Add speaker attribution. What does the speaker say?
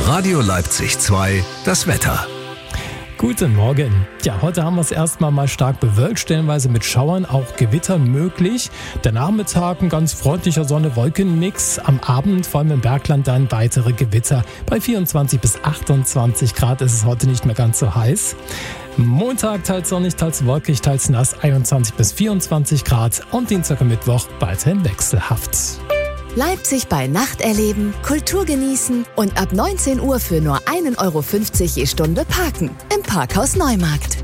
Speaker 1: Radio Leipzig 2, das Wetter.
Speaker 2: Guten Morgen. Ja, heute haben wir es erstmal mal stark bewölkt, stellenweise mit Schauern, auch Gewitter möglich. Der Nachmittag ein ganz freundlicher Sonne-Wolken-Mix. Am Abend, vor allem im Bergland, dann weitere Gewitter. Bei 24 bis 28 Grad ist es heute nicht mehr ganz so heiß. Montag teils sonnig, teils wolkig, teils nass, 21 bis 24 Grad. Und Dienstag und Mittwoch weiterhin wechselhaft.
Speaker 3: Leipzig bei Nacht erleben, Kultur genießen und ab 19 Uhr für nur 1,50 € je Stunde parken. Im Parkhaus Neumarkt.